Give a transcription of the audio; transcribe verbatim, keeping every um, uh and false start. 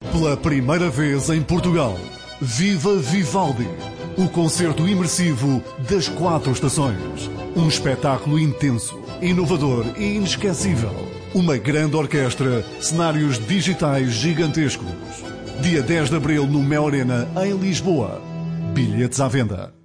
Pela primeira vez em Portugal, Viva Vivaldi, o concerto imersivo das quatro estações. Um espetáculo intenso, inovador e inesquecível. Uma grande orquestra, cenários digitais gigantescos. Dia dez de abril no Mel Arena, em Lisboa. Bilhetes à venda.